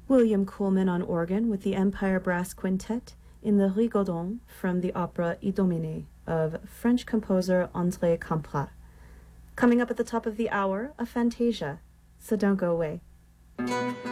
William Coleman on organ with the Empire Brass Quintet in the Rigodon from the opera Idomenée of French composer André Campra. Coming up at the top of the hour, a fantasia, so don't go away.